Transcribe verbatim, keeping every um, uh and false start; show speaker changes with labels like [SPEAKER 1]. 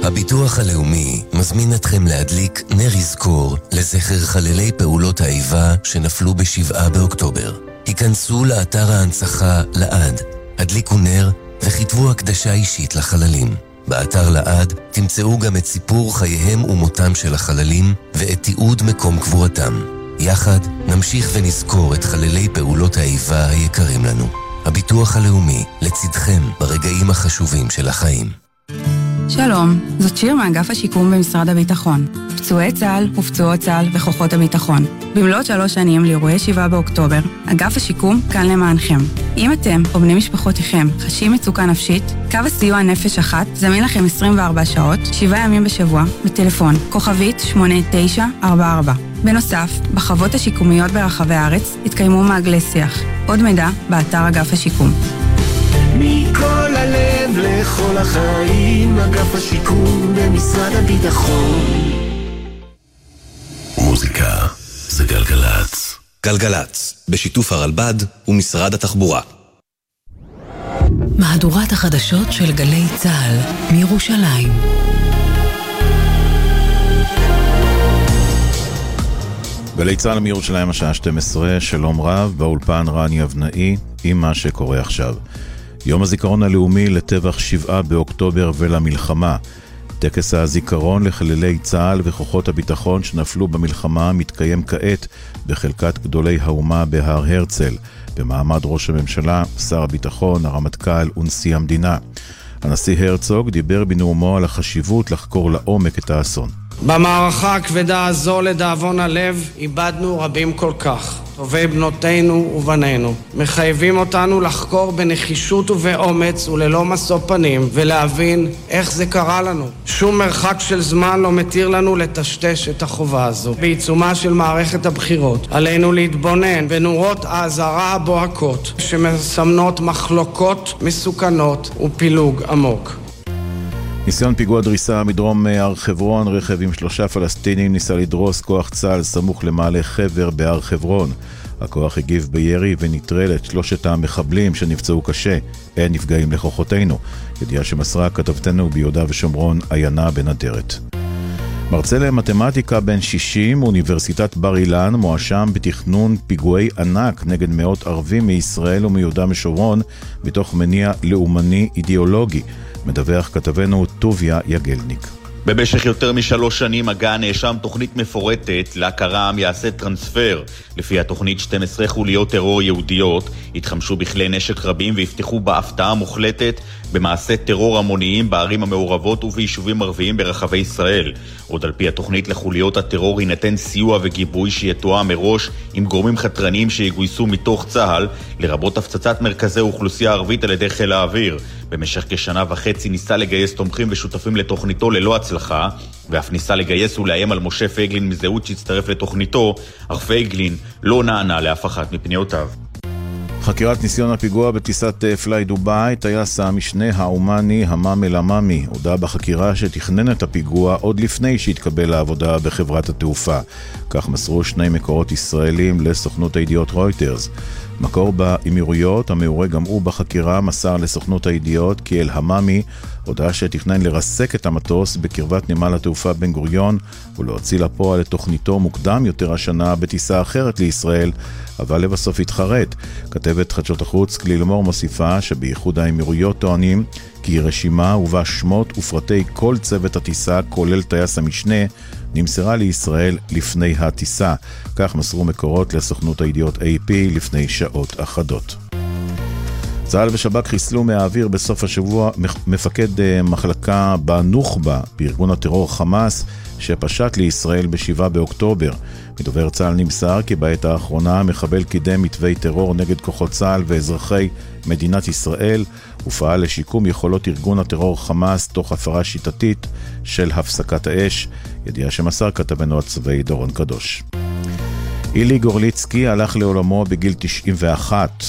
[SPEAKER 1] הביטוח הלאומי מזמין אתכם להדליק נר יזכור לזכר חללי פעולות האיבה שנפלו בשבעה באוקטובר. היכנסו לאתר ההנצחה לעד, הדליקו נר וכתבו הקדשה אישית לחללים. באתר לעד תמצאו גם את סיפור חייהם ומותם של החללים ואת תיעוד מקום קבורתם. יחד נמשיך ונזכור את חללי פעולות האיבה היקרים לנו. הביטוח הלאומי לצדכם ברגעים החשובים של החיים.
[SPEAKER 2] שלום, זאת שיר מאגף השיקום במשרד הביטחון. פצועי צה"ל ופצועות צה"ל וכוחות הביטחון. במלאת שלוש שנים לאירועי שבעה באוקטובר, אגף השיקום כאן למענכם. אם אתם או בני משפחותיכם חשים מצוקה נפשית, קו הסיוע נפש אחת זמין לכם עשרים וארבע שעות, שבעה ימים בשבוע, בטלפון כוכבית שמונה תשע ארבע ארבע. בנוסף, בחוות השיקומיות ברחבי הארץ התקיימו מעגלי שיח. עוד מידע באתר אגף השיקום.
[SPEAKER 3] מכל הלב לכל החיים, אגף השיקום במשרד הביטחון.
[SPEAKER 4] מוזיקה זה גלגלץ.
[SPEAKER 5] גלגלץ, בשיתוף הרלב"ד ומשרד התחבורה.
[SPEAKER 6] מהדורת החדשות של גלי צה"ל מירושלים.
[SPEAKER 7] גלי צה"ל מירושלים השעה שתים עשרה, שלום רב, באולפן רני אבנאי עם מה שקורה עכשיו. יום הזיכרון הלאומי לטבח שבעה באוקטובר ולמלחמה. טקס הזיכרון לחללי צה"ל וכוחות הביטחון שנפלו במלחמה מתקיים כעת בחלקת גדולי האומה בהר הרצל, במעמד ראש הממשלה, שר הביטחון, הרמטכ"ל ונשיא המדינה. הנשיא הרצוג דיבר בנאומו על החשיבות לחקור לעומק את האסון.
[SPEAKER 8] במערכה הכבדה הזו לדאבון הלב איבדנו רבים כל כך. טובי בנותינו ובנינו מחייבים אותנו לחקור בנחישות ובאומץ וללא משוא פנים ולהבין איך זה קרה לנו. שום מרחק של זמן לא מתיר לנו לטשטש את החובה הזו. בעיצומה של מערכת הבחירות עלינו להתבונן בנורות האזהרה הבוהקות שמסמנות מחלוקות מסוכנות ופילוג עמוק.
[SPEAKER 7] ניסיון פיגוע דריסה מדרום הר חברון, רכב עם שלושה פלסטינים ניסה לדרוס כוח צה"ל סמוך למעלה חבר בהר חברון. הכוח הגיב בירי ונטרל את שלושת המחבלים שנפצעו קשה. אין נפגעים לכוחותינו. ידיעה שמסרה כתבתנו ביהודה ושומרון עיינה בנדרת. מרצה למתמטיקה בן שישים, אוניברסיטת בר אילן, מואשם בתכנון פיגועי ענק נגד מאות ערבים מישראל ומיהודה ושומרון בתוך מניע לאומני אידיאולוגי. מדווח כתבנו טוביה יגלניק.
[SPEAKER 9] במשך יותר משלוש שנים הגה הנאשם תוכנית מפורטת להכרה עם יעשה טרנספר. לפי התוכנית שתים עשרה חוליות טרור יהודיות התחמשו בכלי נשק רבים והפתחו בהפתעה מוחלטת במעשה טרור המוניים בערים המעורבות וביישובים ערביים ברחבי ישראל. עוד על פי התוכנית לחוליות הטרור יינתן סיוע וגיבוי שיתואם מראש עם גורמים חתרניים שיגויסו מתוך צה"ל, לרבות הפצצת מרכזי אוכלוסייה ערבית על ידי חיל האוויר. במשך כשנה וחצי ניסה לגייס תומכים ושותפים לתוכניתו ללא הצלחה, ואף ניסה לגייס ולאיים על משה פייגלין מזהות שהצטרף לתוכניתו, אך פייגלין לא נענה לאף אחת מפניותיו.
[SPEAKER 7] חקירת ניסיון הפיגוע בטיסת פליי דובאי, טייס המשנה האומני המאם אל-עמאמי הודע בחקירה שתכנן את הפיגוע עוד לפני שהתקבל לעבודה בחברת התעופה. כך מסרו שני מקורות ישראלים לסוכנות הידיעות רויטרס. מקור באמירויות, המעורה גם הוא בחקירה, מסר לסוכנות הידיעות כי אל-עמאמי הודעה שתכנן לרסק את המטוס בקרבת נמל התעופה בן גוריון ולהוציא לפועל את תוכניתו מוקדם יותר השנה בטיסה אחרת לישראל, אבל לבסוף התחרט. כתבת חדשות החוץ כליל מור מוסיפה שבייחוד האמירויות טוענים כי רשימה ובה שמות ופרטי כל צוות הטיסה כולל טייס המשנה נמסרה לישראל לפני הטיסה. כך מסרו מקורות לסוכנות הידיעות איי פי לפני שעות אחדות. צה"ל ושב"כ חיסלו מהאוויר בסוף השבוע מפקד מחלקה בנוח'בה בארגון הטרור חמאס שפשט לישראל בשבעה באוקטובר. מדובר צה"ל נמסר כי בעת האחרונה מחבל קידם מתווי טרור נגד כוחות צה"ל ואזרחי מדינת ישראל ופעל לשיקום יכולות ארגון הטרור חמאס תוך הפרה שיטתית של הפסקת האש. ידיעה שמסר כתבנו הצבאי דורון קדוש. אילי גורליצקי הלך לעולמו בגיל תשעים ואחת.